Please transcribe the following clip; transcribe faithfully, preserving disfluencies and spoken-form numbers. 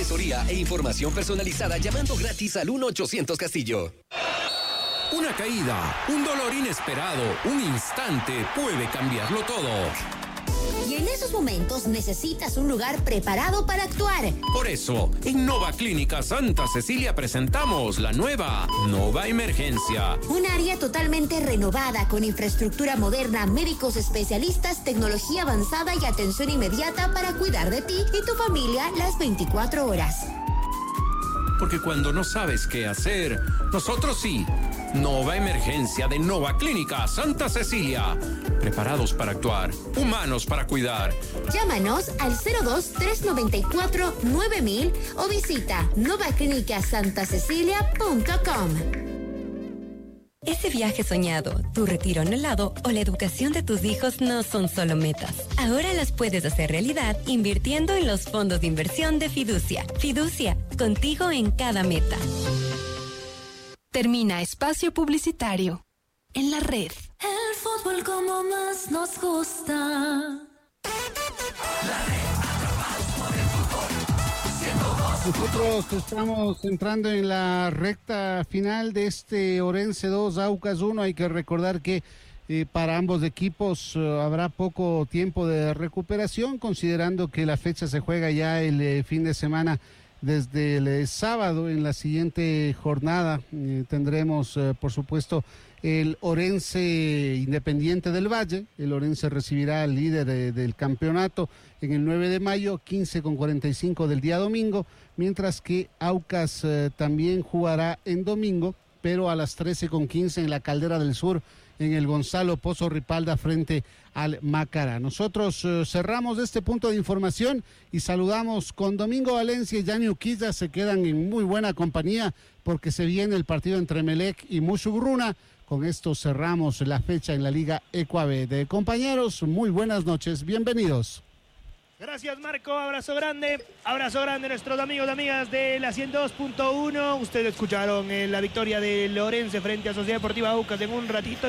asesoría e información personalizada llamando gratis al uno ochocientos Castillo. Una caída, un dolor inesperado, un instante puede cambiarlo todo. Y en esos momentos necesitas un lugar preparado para actuar. Por eso, en Nova Clínica Santa Cecilia presentamos la nueva Nova Emergencia. Un área totalmente renovada con infraestructura moderna, médicos especialistas, tecnología avanzada y atención inmediata para cuidar de ti y tu familia las veinticuatro horas. Porque cuando no sabes qué hacer, nosotros sí. Nova Emergencia de Nova Clínica Santa Cecilia. Preparados para actuar, humanos para cuidar. Llámanos al cero dos, tres nueve cuatro, nueve mil o visita nova clínica santa cecilia punto com. Ese viaje soñado, tu retiro anhelado o la educación de tus hijos no son solo metas. Ahora las puedes hacer realidad invirtiendo en los fondos de inversión de Fiducia. Fiducia, contigo en cada meta. Termina espacio publicitario. En la red. El fútbol como más nos gusta. La red, atrapados por el fútbol. Nosotros estamos entrando en la recta final de este Orense dos, Aucas uno. Hay que recordar que eh, para ambos equipos uh, habrá poco tiempo de recuperación, considerando que la fecha se juega ya el eh, fin de semana. Desde el eh, sábado, en la siguiente jornada, eh, tendremos, eh, por supuesto, el Orense Independiente del Valle. El Orense recibirá al líder eh, del campeonato en el nueve de mayo, quince con cuarenta y cinco del día domingo, mientras que Aucas eh, también jugará en domingo, pero a las trece con quince en la Caldera del Sur, en el Gonzalo Pozo Ripalda frente al Macará. Nosotros uh, cerramos este punto de información y saludamos con Domingo Valencia y Yanni Uquilla. Se quedan en muy buena compañía porque se viene el partido entre Melec y Musugruna. Con esto cerramos la fecha en la Liga Ecuave. De compañeros, muy buenas noches, bienvenidos. Gracias, Marco, abrazo grande, abrazo grande a nuestros amigos y amigas de la ciento dos punto uno. Ustedes escucharon eh, la victoria de Orense frente a Sociedad Deportiva Aucas en un ratito.